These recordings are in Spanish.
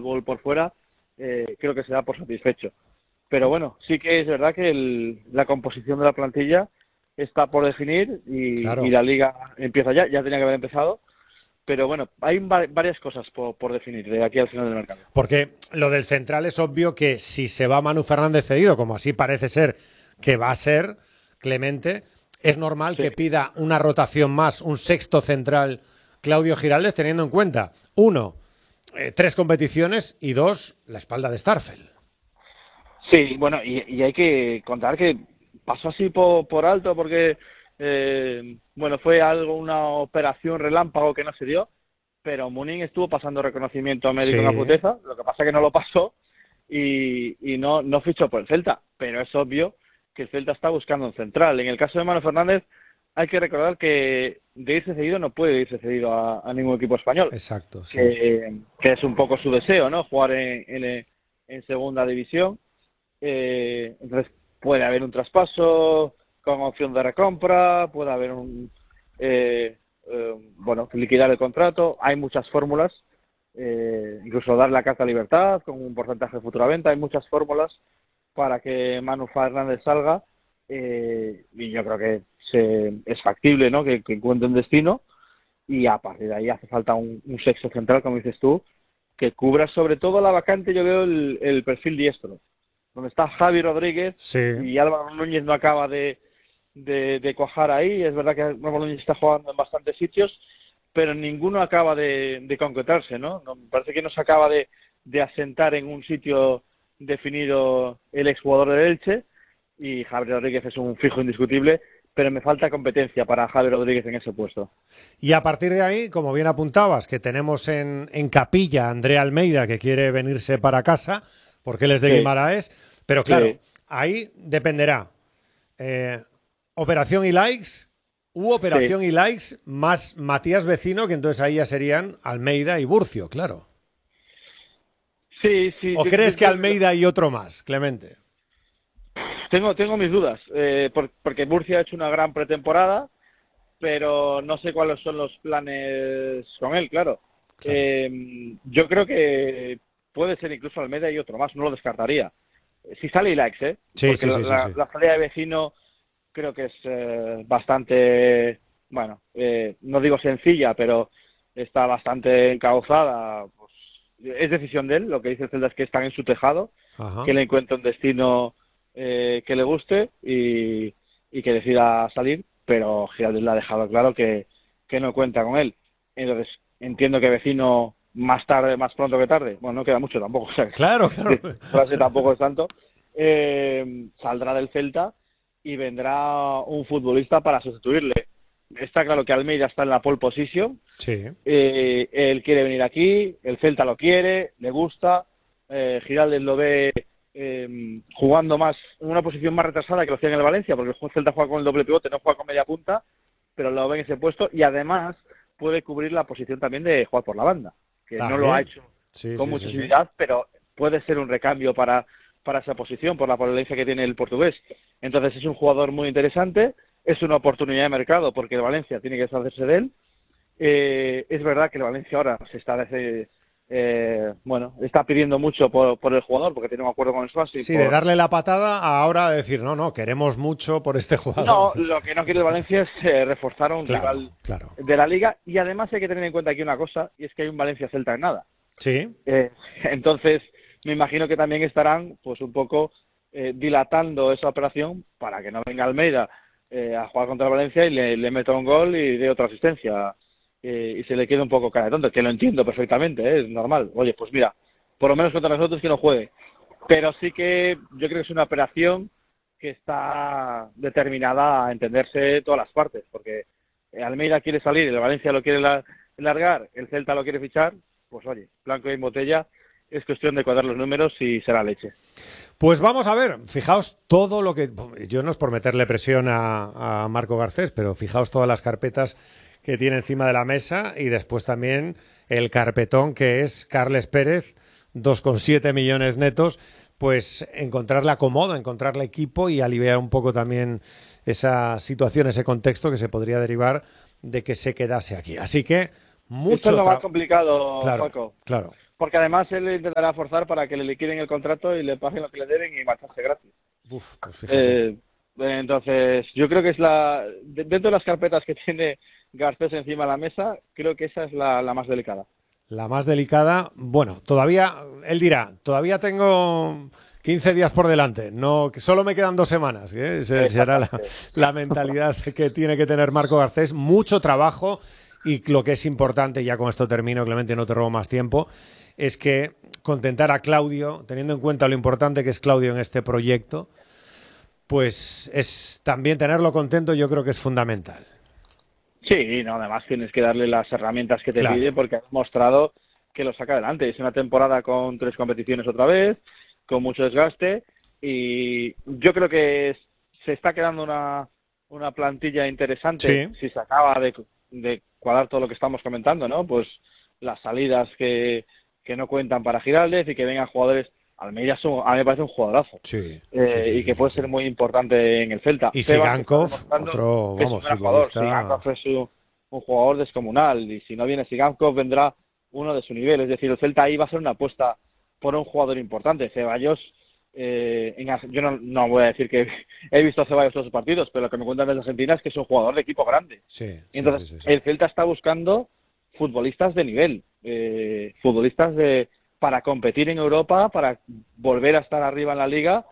fútbol por fuera, creo que se da por satisfecho. Pero bueno, sí que es verdad que la composición de la plantilla está por definir y Claro. la liga empieza ya tenía que haber empezado. Pero bueno, hay varias cosas por definir de aquí al final del mercado. Porque lo del central es obvio que si se va Manu Fernández cedido, como así parece ser que va a ser Clemente, es normal Sí. que pida una rotación más, un sexto central Claudio Giraldez, teniendo en cuenta, uno, 3 competiciones y 2, la espalda de Starfel. Sí, bueno, y hay que contar que pasó así por alto porque, bueno, fue una operación relámpago que no se dio, pero Munin estuvo pasando reconocimiento médico en Sí, Aputeza, lo que pasa que no lo pasó y no fichó por el Celta, pero es obvio que el Celta está buscando un central. En el caso de Manu Fernández, hay que recordar que de irse cedido no puede irse cedido a ningún equipo español, exacto, sí. que es un poco su deseo, ¿no? Jugar en segunda división. Entonces puede haber un traspaso con opción de recompra, puede haber bueno, liquidar el contrato. Hay muchas fórmulas, incluso dar la carta a libertad con un porcentaje de futura venta. Hay muchas fórmulas para que Manu Fernández salga y yo creo que es factible, ¿no? Que encuentre un destino y a partir de ahí hace falta un sexto central, como dices tú, que cubra sobre todo la vacante. Yo veo el perfil diestro donde está Javi Rodríguez Sí. y Álvaro Núñez no acaba de cuajar ahí. Es verdad que Álvaro Núñez está jugando en bastantes sitios, pero ninguno acaba de concretarse, ¿no? Me parece que no se acaba de asentar en un sitio definido el exjugador del Elche, y Javi Rodríguez es un fijo indiscutible, pero me falta competencia para Javi Rodríguez en ese puesto. Y a partir de ahí, como bien apuntabas, que tenemos en Capilla a Andrea Almeida, que quiere venirse para casa, porque él es de Sí, Guimaraes, pero claro, sí. ahí dependerá eh, Operación y Likes u Sí, Operación y Likes más Matías Vecino, que entonces ahí ya serían Almeida y Burcio, claro. sí, sí. ¿O crees que Almeida y otro más, Clemente? Tengo mis dudas, porque Murcia ha hecho una gran pretemporada, pero no sé cuáles son los planes con él, claro. Claro. Yo creo que puede ser incluso Almeida y otro más, no lo descartaría. Si sale Ilaix, Sí, porque sí, sí, sí, sí. la salida de Vecino creo que es bastante, bueno, no digo sencilla, pero está bastante encauzada. Pues, es decisión de él, lo que dice Celda es que están en su tejado, Ajá. que le encuentre un destino que le guste y que decida salir, pero Giraldez le ha dejado claro que no cuenta con él. Entonces, entiendo que Vecino más tarde, más pronto que tarde, bueno, no queda mucho tampoco, o sea, Claro, claro. de frase tampoco es tanto, saldrá del Celta y vendrá un futbolista para sustituirle. Está claro que Almeida está en la pole position, Sí. él quiere venir aquí, el Celta lo quiere, le gusta, Giraldez lo ve jugando más en una posición más retrasada que lo hacía en el Valencia, porque el Celta juega con el doble pivote, no juega con media punta, pero lo ve en ese puesto y además puede cubrir la posición también de jugar por la banda, que no lo ha También. hecho Sí, con sí, mucha sí, sí. seguridad, pero puede ser un recambio para esa posición por la potencia que tiene el portugués. Entonces es un jugador muy interesante, es una oportunidad de mercado porque el Valencia tiene que deshacerse de él. Es verdad que el Valencia ahora se está bueno, está pidiendo mucho por el jugador porque tiene un acuerdo con el Swansea Sí, de darle la patada a ahora decir, no, no, queremos mucho por este jugador. No, lo que no quiere el Valencia es reforzar a un rival Claro, claro. de la Liga, y además hay que tener en cuenta aquí una cosa, y es que hay un Valencia-Celta en nada. Sí, Entonces, me imagino que también estarán pues un poco dilatando esa operación para que no venga Almeida a jugar contra el Valencia y le meta un gol y dé otra asistencia y se le quede un poco cara de tonto, que lo entiendo perfectamente, es normal. Oye, pues mira, por lo menos contra nosotros que no juegue. Pero sí que yo creo que es una operación que está determinada a entenderse todas las partes, porque Almeida quiere salir, el Valencia lo quiere largar, el Celta lo quiere fichar, pues oye, blanco y en botella, es cuestión de cuadrar los números y será leche. pues vamos a ver, fijaos todo lo que... Yo no es por meterle presión a Marco Garcés, pero fijaos todas las carpetas que tiene encima de la mesa y después también el carpetón que es Carles Pérez, 2,7 millones netos, pues encontrarle acomodo, encontrarle equipo y aliviar un poco también esa situación, ese contexto que se podría derivar de que se quedase aquí. Así que Esto es mucho lo más trabajo. complicado, Claro, Paco, claro. porque además él intentará forzar para que le liquiden el contrato y le paguen lo que le deben y marcharse gratis. Uf, pues fíjate. Entonces, yo creo que es dentro de las carpetas que tiene Garcés encima de la mesa, creo que esa es la más delicada. La más delicada, bueno, todavía, él dirá, todavía tengo 15 días por delante, no, que solo me quedan 2 semanas, ¿eh? Esa será la mentalidad que tiene que tener Marco Garcés, mucho trabajo y lo que es importante, ya con esto termino, Clemente, no te robo más tiempo, es que contentar a Claudio, teniendo en cuenta lo importante que es Claudio en este proyecto, pues es también tenerlo contento, yo creo que es fundamental. Sí, no, además tienes que darle las herramientas que te Claro. pide porque ha mostrado que lo saca adelante. Es una temporada con 3 competiciones otra vez, con mucho desgaste y yo creo que se está quedando una plantilla interesante Sí, si se acaba de cuadrar todo lo que estamos comentando, ¿no? Pues las salidas que no cuentan para Giraldez y que vengan jugadores. Almeida a mí me parece un jugadorazo sí, y que puede ser muy importante en el Celta. Y Febas está Sigankov, demostrando otro, que es un vamos, gran jugador. futbolista. Sigankov es un jugador descomunal y si no viene Sigankov vendrá uno de su nivel. Es decir, el Celta ahí va a ser una apuesta por un jugador importante. Ceballos, yo no voy a decir que he visto a Ceballos todos sus partidos, pero lo que me cuentan desde Argentina es que es un jugador de equipo grande. Sí, Entonces, sí. el Celta está buscando futbolistas de nivel, futbolistas para competir en Europa, para volver a estar arriba en la liga.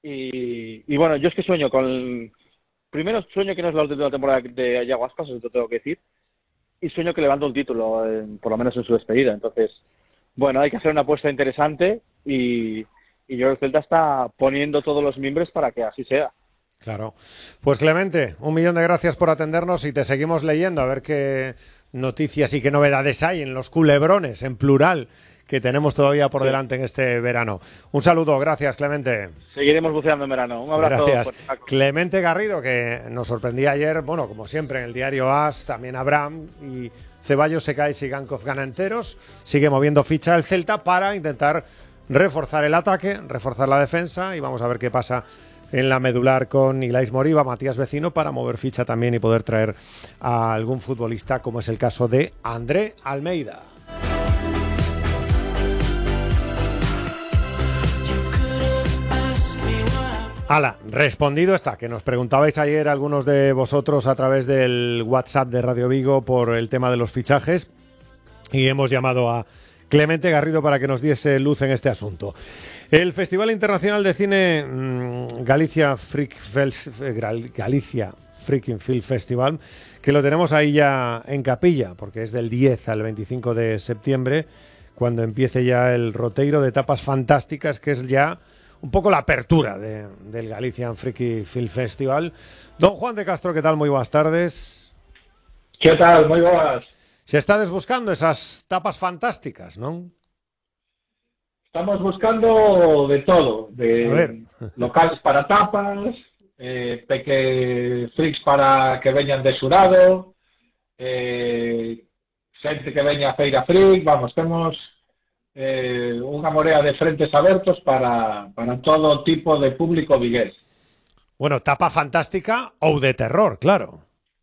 Y bueno, yo es que sueño primero sueño que no es la última temporada de Yago Aspas, eso te tengo que decir, y sueño que levanta un título, por lo menos en su despedida. Entonces, bueno, hay que hacer una apuesta interesante y yo creo que el Celta está poniendo todos los mimbres para que así sea. Claro. Pues Clemente, 1.000.000 de gracias por atendernos y te seguimos leyendo a ver qué noticias y qué novedades hay en los culebrones, en plural, que tenemos todavía por delante en este verano. Un saludo, gracias Clemente. Seguiremos buceando en verano. Un abrazo. Gracias. Clemente Garrido, que nos sorprendía ayer, bueno, como siempre en el diario AS, también Abraham y Ceballos se cae, Sigankov gana enteros, sigue moviendo ficha el Celta para intentar reforzar el ataque, reforzar la defensa y vamos a ver qué pasa en la medular con Ilais Moriba, Matías Vecino, para mover ficha también y poder traer a algún futbolista, como es el caso de André Almeida. Ala, respondido está, que nos preguntabais ayer algunos de vosotros a través del WhatsApp de Radio Vigo por el tema de los fichajes y hemos llamado a Clemente Garrido para que nos diese luz en este asunto. El Festival Internacional de Cine Galicia Freaking Film Festival, que lo tenemos ahí ya en Capilla, porque es del 10 al 25 de septiembre, cuando empiece ya el roteiro de etapas fantásticas, que es ya un poco la apertura del Galician Freaky Film Festival. Don Juan de Castro, ¿qué tal? Muy buenas tardes. ¿Qué tal? Muy buenas. Se está buscando esas tapas fantásticas, ¿no? Estamos buscando de todo, A ver. locales para tapas, freaks para que veñan de xurado, xente que veña a Feira Freak, vamos, temos unha morea de frentes abertos para todo tipo de público vigués. Bueno, tapa fantástica ou de terror, claro.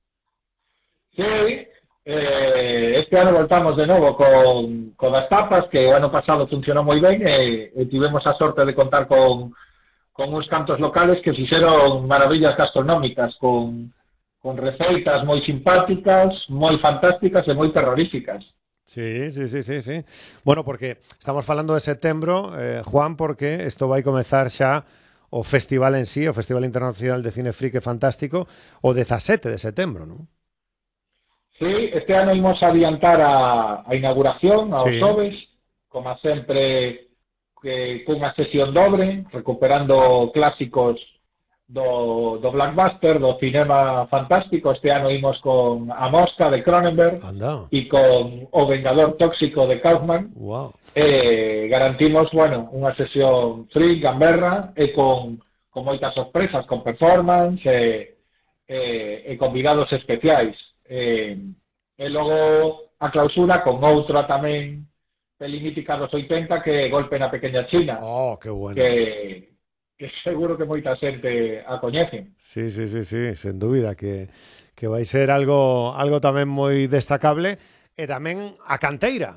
Sí, este ano voltamos de novo con as tapas, que o ano pasado funcionou moi ben e tivemos a sorte de contar con uns cantos locales que fixeron maravillas gastronómicas con receitas moi simpáticas, moi fantásticas e moi terroríficas. Sí. Bueno, porque estamos falando de setembro, Juan, porque isto vai comezar xa o festival en sí, o Festival Internacional de Cine Freak Fantástico, o 17 de setembro, non? Sí, este ano imos adiantar a inauguración aos xoves, como sempre cunha sesión dobre, recuperando clásicos do blockbuster, do cinema fantástico. Este ano imos con A Mosca de Cronenberg e con O Vengador Tóxico de Kaufman. Wow. Garantimos, bueno, unha sesión free, gamberra, e con moitas sorpresas, con performance e convidados especiais. E logo a clausura con outra tamén peli mítica dos 80 que Golpe na Pequeña China. Oh, que bueno. Que seguro que moita xente a coñece. Sí, sen dúbida que vai ser algo tamén moi destacable e tamén a canteira.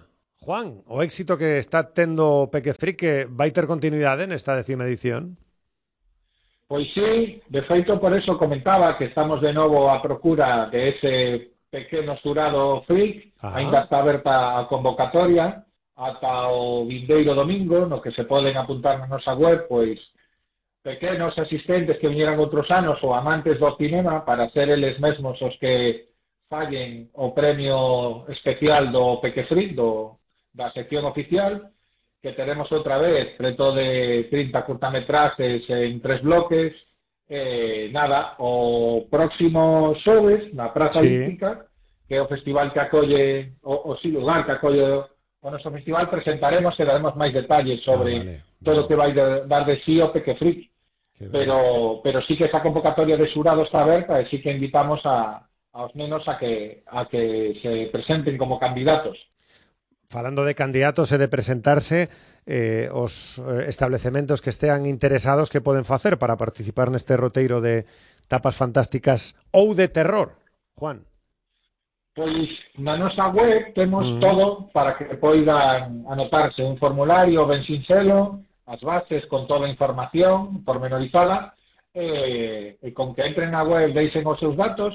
Juan, o éxito que está tendo Pequefric, que vai ter continuidade nesta 10ª edición? Pois sí, de feito por eso comentaba que estamos de novo a procura de ese pequeno xurado Fric. Ainda está aberta a convocatoria ata o vindeiro domingo, no que se poden apuntar na nosa web, pois pequenos asistentes que viñeran outros anos ou amantes do cinema para ser eles mesmos os que fallen o premio especial do Pequefric, da sección oficial, que teremos outra vez preto de 30 curtametraxes en 3 bloques. Nada, o próximo xoves na Praza Hípica, que é o festival que acolle o lugar que acolle o noso festival, presentaremos e daremos máis detalles sobre todo o que vai dar de sí o Pequefric. Pero sí que esa convocatoria de xurado está aberta e sí que invitamos aos nenos a que se presenten como candidatos. Falando de candidatos e de presentarse, os establecementos que estean interesados, que poden facer para participar neste roteiro de tapas fantásticas ou de terror, Juan? Pois na nosa web temos todo para que poidan anotarse, un formulario ben sinxelo, as bases con toda a información pormenorizada, e con que entren na web, deixen os seus datos,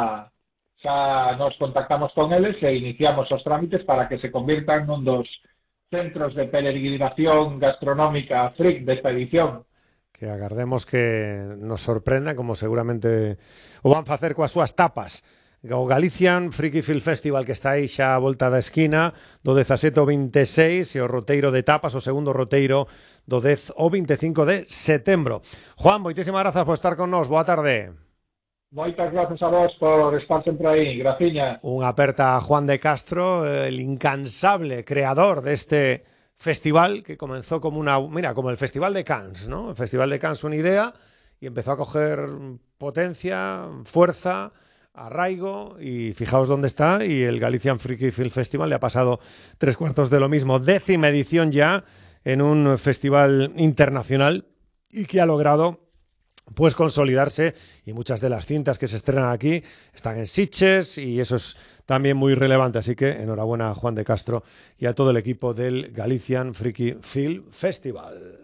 xa nos contactamos con eles e iniciamos os trámites para que se convirtan nun dos centros de peregrinación gastronómica Fric desta edición. Que agardemos que nos sorprenda, como seguramente o van facer coas súas tapas. O Galician Freaky Film Festival, que está aí xa a volta da esquina, do 17 ao 26, e o roteiro de tapas, o segundo roteiro do 10 ao 25 de setembro. Juan, moitísimas grazas por estar con nós. Boa tarde. Moitas grazas a vos por estar sempre aí, graciña. Unha aperta a Juan de Castro, el incansable creador deste festival que comenzó como como el Festival de Cannes, ¿no? El Festival de Cannes, una idea, y empezó a coger potencia, fuerza, arraigo, y fijaos dónde está, y el Galician Freaky Film Festival le ha pasado 3/4 de lo mismo, 10ª edición ya en un festival internacional, y que ha logrado pues consolidarse, y muchas de las cintas que se estrenan aquí están en Sitges, y eso es también muy relevante. Así que enhorabuena a Juan de Castro y a todo el equipo del Galician Freaky Film Festival.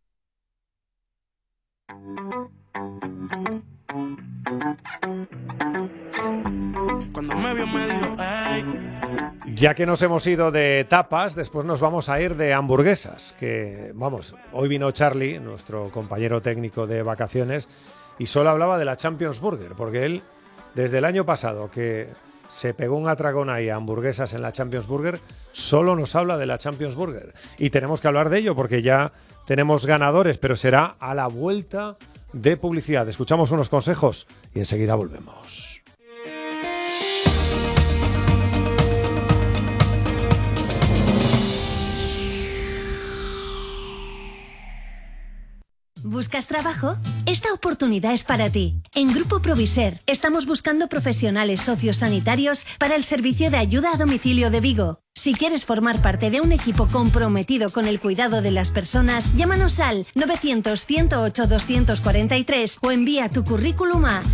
Cuando me vio me dijo, hey. Ya que nos hemos ido de tapas, después nos vamos a ir de hamburguesas, que vamos, hoy vino Charlie, nuestro compañero técnico de vacaciones, y solo hablaba de la Champions Burger, porque él, desde el año pasado que se pegó un atragón ahí a hamburguesas en la Champions Burger, solo nos habla de la Champions Burger. Y tenemos que hablar de ello porque ya tenemos ganadores, pero será a la vuelta de publicidad. Escuchamos unos consejos y enseguida volvemos. ¿Buscas trabajo? Esta oportunidad es para ti. En Grupo Proviser estamos buscando profesionales sociosanitarios para el servicio de ayuda a domicilio de Vigo. Si quieres formar parte de un equipo comprometido con el cuidado de las personas, llámanos al 900-108-243 o envía tu currículum a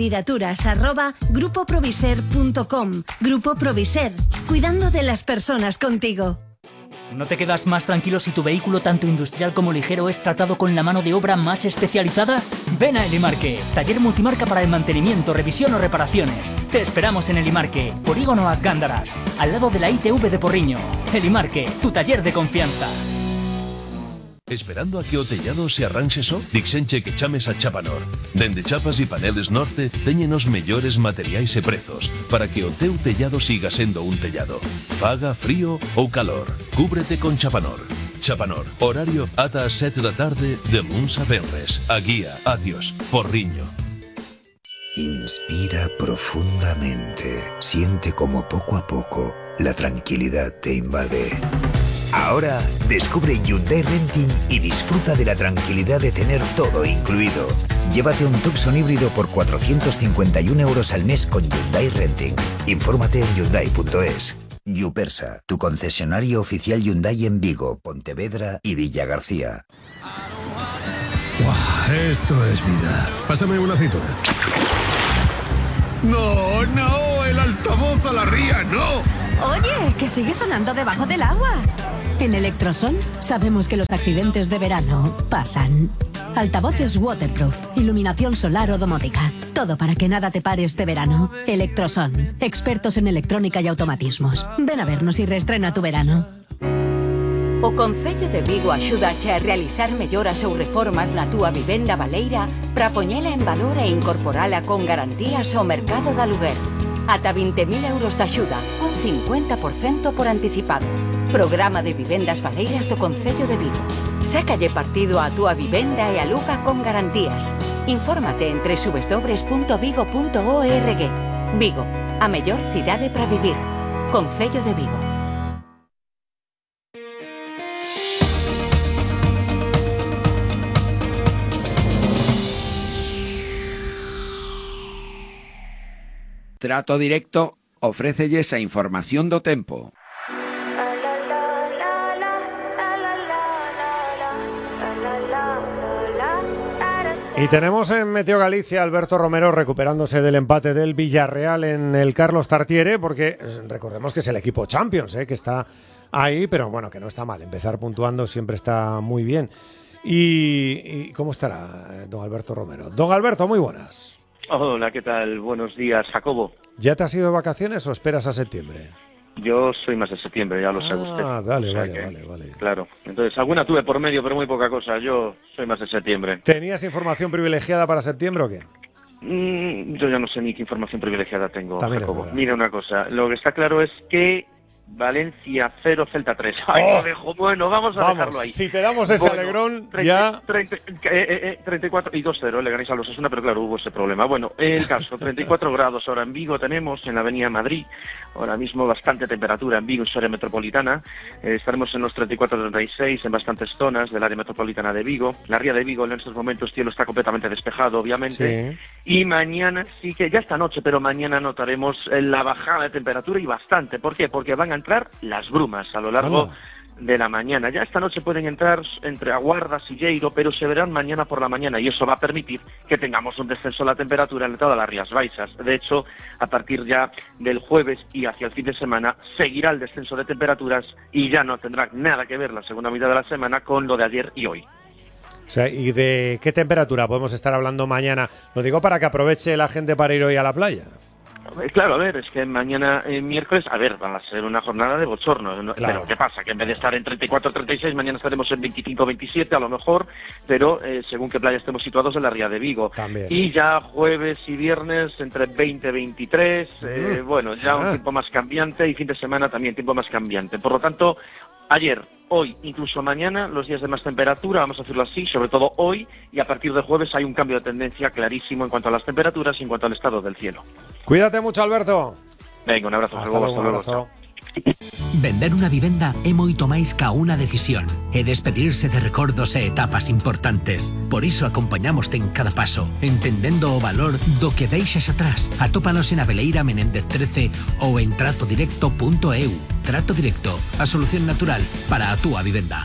candidaturas@grupoproviser.com. Grupo Proviser, cuidando de las personas contigo. ¿No te quedas más tranquilo si tu vehículo, tanto industrial como ligero, es tratado con la mano de obra más especializada? Ven a Elimarque, taller multimarca para el mantenimiento, revisión o reparaciones. Te esperamos en Elimarque, Polígono As Gándaras, al lado de la ITV de Porriño. Elimarque, tu taller de confianza. Esperando a que o tellado se arranxe só? Dixenche que chames a Chapanor. Dende Chapas e Paneles Norte teñen os mellores materiais e prezos para que o teu tellado siga sendo un tellado. Faga frío ou calor, cúbrete con Chapanor. Chapanor, horario ata as 7 da tarde de luns a venres. A guía, adiós, Porriño. Inspira profundamente. Siente como poco a poco la tranquilidad te invade. Ahora descubre Hyundai Renting y disfruta de la tranquilidad de tener todo incluido. Llévate un Tucson híbrido por 451 € al mes con Hyundai Renting. Infórmate en Hyundai.es. Yupersa, tu concesionario oficial Hyundai en Vigo, Pontevedra y Villagarcía. ¡Wow! Esto es vida. Pásame una aceituna. ¡No, no! ¡El altavoz a la ría, no! Oye, que sigue sonando debajo del agua. En Electrosol sabemos que los accidentes de verano pasan. Altavoces waterproof, iluminación solar o domótica. Todo para que nada te pare este verano. Electrosol, expertos en electrónica y automatismos. Ven a vernos y reestrena tu verano. O Concello de Vigo axúdache a realizar melloras ou reformas na túa vivenda baleira para poñela en valor e incorporala con garantías ao mercado de aluguer. Ata 20.000 euros de axuda, un 50% por anticipado. Programa de vivendas baleiras do Concello de Vigo. Sácalle partido á túa vivenda e aluga con garantías. Infórmate en www.vigo.org. Vigo, a mellor cidade para vivir. Concello de Vigo. Trato Directo ofrécelles a información do tempo. Y tenemos en Meteo Galicia a Alberto Romero recuperándose del empate del Villarreal en el Carlos Tartiere, porque recordemos que es el equipo Champions, que está ahí, pero bueno, que no está mal. Empezar puntuando siempre está muy bien. ¿Y cómo estará don Alberto Romero? Don Alberto, muy buenas. Hola, ¿qué tal? Buenos días, Jacobo. ¿Ya te has ido de vacaciones o esperas a septiembre? Yo soy más de septiembre, ya lo sabe usted. Vale, O sea vale. Claro, entonces alguna tuve por medio, pero muy poca cosa. Yo soy más de septiembre. ¿Tenías información privilegiada para septiembre o qué? Yo ya no sé ni qué información privilegiada tengo, También Jacobo. Mira una cosa, lo que está claro es que Valencia 0, Celta 3. Ay, lo dejo. Bueno, vamos a dejarlo ahí. Si te damos ese alegrón, ya... 34 y 2-0, le ganáis a los Osasuna, pero claro, hubo ese problema. Bueno, el caso, 34 grados ahora en Vigo tenemos, en la avenida Madrid. Ahora mismo bastante temperatura en Vigo, en su área metropolitana. Estaremos en los 34-36 en bastantes zonas del área metropolitana de Vigo. La ría de Vigo en estos momentos, cielo está completamente despejado, obviamente. Sí. Y mañana sí que, ya esta noche, pero mañana notaremos la bajada de temperatura y bastante. ¿Por qué? Porque van a entrar las brumas a lo largo de la mañana. Ya esta noche pueden entrar entre Aguardas y Lleiro, pero se verán mañana por la mañana y eso va a permitir que tengamos un descenso de la temperatura en todas las Rías Baixas. De hecho, a partir ya del jueves y hacia el fin de semana seguirá el descenso de temperaturas y ya no tendrá nada que ver la segunda mitad de la semana con lo de ayer y hoy. O sea, ¿y de qué temperatura podemos estar hablando mañana? Lo digo para que aproveche la gente para ir hoy a la playa. Claro, a ver, es que mañana, miércoles, va a ser una jornada de bochorno. ¿No? Claro. Pero ¿qué pasa? Que en vez de estar en 34-36, mañana estaremos en 25-27 a lo mejor, pero según qué playa estemos situados en la Ría de Vigo. También. Y ya jueves y viernes entre 20-23, bueno, ya un tiempo más cambiante y fin de semana también tiempo más cambiante. Por lo tanto, ayer, hoy, incluso mañana, los días de más temperatura, vamos a decirlo así, sobre todo hoy, y a partir del jueves hay un cambio de tendencia clarísimo en cuanto a las temperaturas y en cuanto al estado del cielo. Cuídate mucho, Alberto. Venga, un abrazo. Hasta luego. Chao. Vender unha vivenda é moito máis ca unha decisión e despedirse de recordos e etapas importantes. Por iso acompañamoste en cada paso, entendendo o valor do que deixas atrás. Atópanos en Aveleira Menéndez 13 ou en tratodirecto.eu. Trato Directo, a solución natural para a túa vivenda.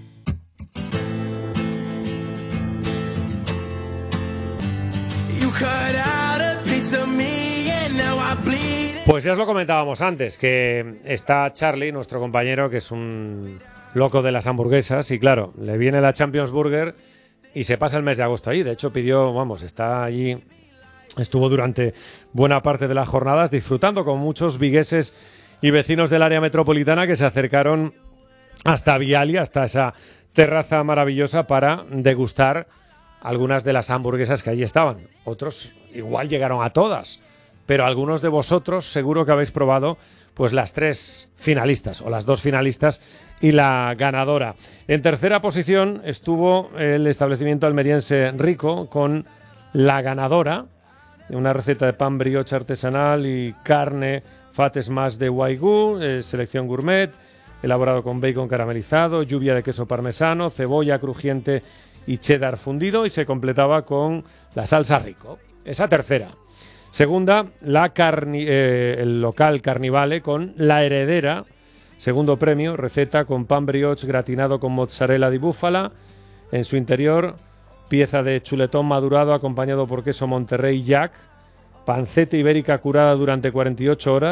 Pues ya os lo comentábamos antes, que está Charlie, nuestro compañero, que es un loco de las hamburguesas, y claro, le viene la Champions Burger y se pasa el mes de agosto ahí. De hecho, está allí, estuvo durante buena parte de las jornadas disfrutando con muchos vigueses y vecinos del área metropolitana que se acercaron hasta Vialia, hasta esa terraza maravillosa para degustar algunas de las hamburguesas que allí estaban. Otros igual llegaron a todas, pero algunos de vosotros seguro que habéis probado pues las 3 finalistas o las 2 finalistas y la ganadora. En tercera posición estuvo el establecimiento almeriense Rico con la ganadora, una receta de pan brioche artesanal y carne fates más de Wagyu, selección gourmet, elaborado con bacon caramelizado, lluvia de queso parmesano, cebolla crujiente y cheddar fundido, y se completaba con la salsa Rico. Esa tercera. Segunda, el local Carnivale con La Heredera, segundo premio, receta con pan brioche gratinado con mozzarella di búfala, en su interior pieza de chuletón madurado acompañado por queso Monterrey Jack, panceta ibérica curada durante 48 horas,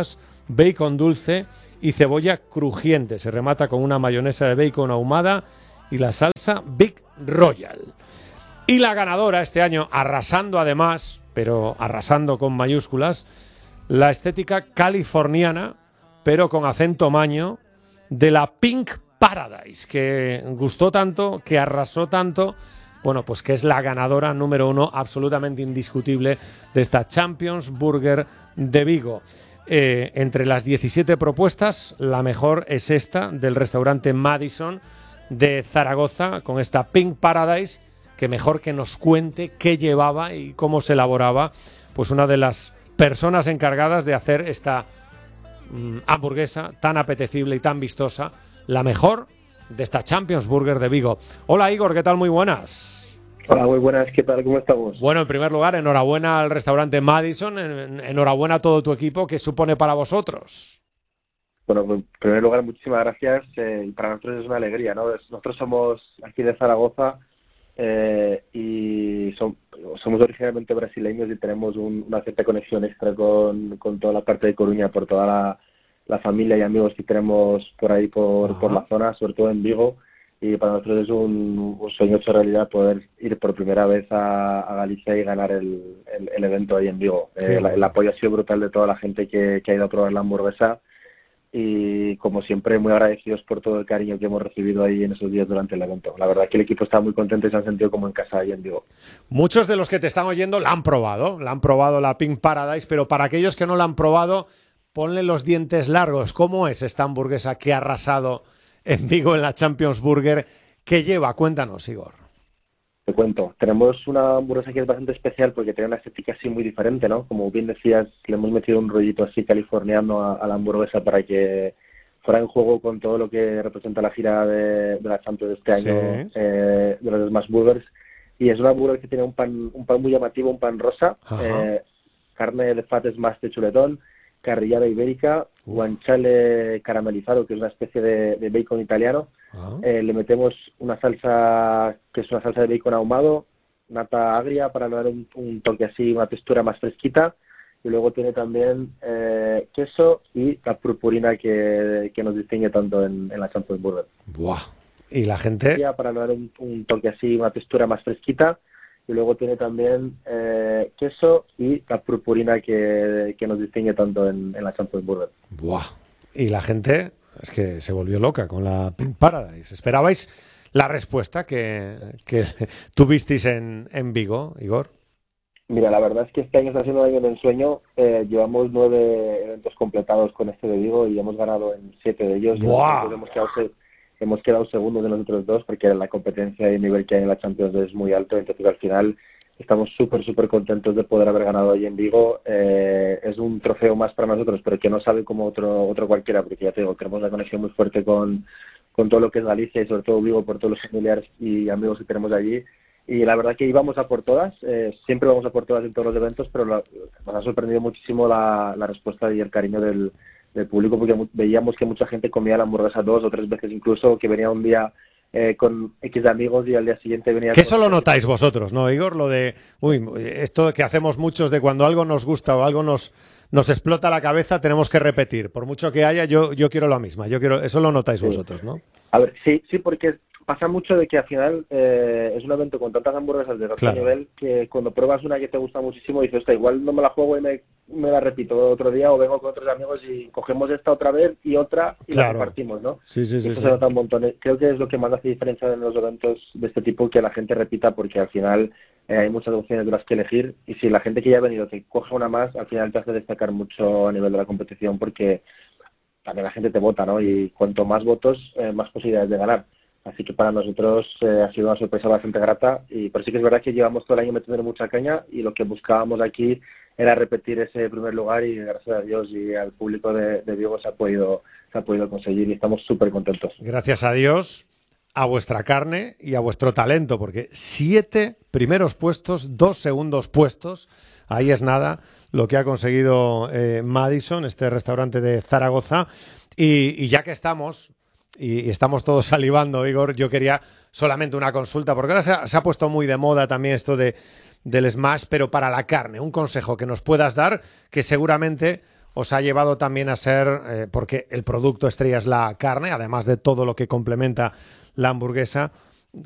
bacon dulce y cebolla crujiente. Se remata con una mayonesa de bacon ahumada y la salsa Big Royal. Y la ganadora este año, arrasando además, pero arrasando con mayúsculas, la estética californiana, pero con acento maño, de la Pink Paradise, que gustó tanto, que arrasó tanto, bueno, pues que es la ganadora número 1 absolutamente indiscutible de esta Champions Burger de Vigo. Entre las 17 propuestas, la mejor es esta del restaurante Madison de Zaragoza, con esta Pink Paradise, que mejor que nos cuente qué llevaba y cómo se elaboraba, pues una de las personas encargadas de hacer esta hamburguesa tan apetecible y tan vistosa, la mejor de esta Champions Burger de Vigo. Hola Igor, ¿qué tal? Muy buenas. Hola, muy buenas, ¿qué tal? ¿Cómo estamos? Bueno, en primer lugar, enhorabuena al restaurante Madison, enhorabuena a todo tu equipo. ¿Qué supone para vosotros? Bueno, en primer lugar, muchísimas gracias. Para nosotros es una alegría, ¿no? Nosotros somos aquí de Zaragoza y somos originalmente brasileños y tenemos una cierta conexión extra con toda la parte de Coruña, por toda la familia y amigos que tenemos por ahí, por la zona, sobre todo en Vigo. Y para nosotros es un sueño hecho realidad poder ir por primera vez a Galicia y ganar el evento ahí en Vigo. El apoyo ha sido brutal de toda la gente que ha ido a probar la hamburguesa y, como siempre, muy agradecidos por todo el cariño que hemos recibido ahí en esos días durante el evento. La verdad es que el equipo está muy contento y se han sentido como en casa ahí en Vigo. Muchos de los que te están oyendo la han probado la Pink Paradise, pero para aquellos que no la han probado, ponle los dientes largos. ¿Cómo es esta hamburguesa que ha arrasado en Vigo en la Champions Burger? ¿Qué lleva? Cuéntanos, Igor. Te cuento. Tenemos una hamburguesa que es bastante especial porque tiene una estética así muy diferente, ¿no? Como bien decías, le hemos metido un rollito así californiano a la hamburguesa para que fuera en juego con todo lo que representa la gira de la Champions de este año, de los Smash Burgers. Y es una hamburguesa que tiene un pan muy llamativo, un pan rosa, carne de fat smash de chuletón, carrillada ibérica, guanciale caramelizado, que es una especie de bacon italiano. Le metemos una salsa que es una salsa de bacon ahumado, nata agria para dar un toque así, una textura más fresquita. Y luego tiene también queso y la purpurina que nos distingue tanto en la Champions Burger. ¡Buah! Y la gente... Para dar un toque así, una textura más fresquita. Y luego tiene también queso y la purpurina que nos distingue tanto en la Champions Burger. ¡Buah! Y la gente es que se volvió loca con la Pink Paradise. ¿Esperabais la respuesta que tuvisteis en Vigo, Igor? Mira, la verdad es que este año está siendo un año de ensueño. Llevamos 9 eventos completados con este de Vigo y hemos ganado en 7 de ellos. ¡Buah! Hemos quedado segundos de los otros 2 porque la competencia y el nivel que hay en la Champions es muy alto. Entonces, al final, estamos súper contentos de poder haber ganado hoy en Vigo. Es un trofeo más para nosotros, pero que no sabe como otro cualquiera, porque ya te digo, tenemos una conexión muy fuerte con todo lo que es Galicia y sobre todo Vigo por todos los familiares y amigos que tenemos allí. Y la verdad que íbamos a por todas, siempre vamos a por todas en todos los eventos, pero nos ha sorprendido muchísimo la respuesta y el cariño del público, porque veíamos que mucha gente comía la hamburguesa 2 o 3 veces incluso, que venía un día con X de amigos y al día siguiente venía... Que eso lo notáis vosotros, ¿no, Igor? Lo de, esto que hacemos muchos de cuando algo nos gusta o algo nos explota la cabeza, tenemos que repetir. Por mucho que haya, yo quiero la misma. Eso lo notáis vosotros, ¿no? A ver, sí, porque pasa mucho de que al final es un evento con tantas hamburguesas de alto nivel que cuando pruebas una que te gusta muchísimo dices, hostia, igual no me la juego y me la repito otro día, o vengo con otros amigos y cogemos esta otra vez y otra y la compartimos, ¿no? Sí. Se nota un montón. Creo que es lo que más hace diferencia en los eventos de este tipo, que la gente repita, porque al final hay muchas opciones de las que elegir, y si la gente que ya ha venido te coge una más, al final te hace destacar mucho a nivel de la competición, porque también la gente te vota, ¿no? Y cuanto más votos, más posibilidades de ganar. Así que para nosotros ha sido una sorpresa bastante grata, pero sí que es verdad que llevamos todo el año metiendo mucha caña y lo que buscábamos aquí era repetir ese primer lugar, y gracias a Dios y al público de Vigo se ha podido conseguir y estamos súper contentos. Gracias a Dios, a vuestra carne y a vuestro talento, porque 7 primeros puestos, 2 segundos puestos, ahí es nada lo que ha conseguido Madison, este restaurante de Zaragoza. Y ya que estamos... Y estamos todos salivando, Igor, yo quería solamente una consulta, porque ahora se ha puesto muy de moda también esto del smash, pero para la carne, un consejo que nos puedas dar, que seguramente os ha llevado también a ser, porque el producto estrella es la carne, además de todo lo que complementa la hamburguesa,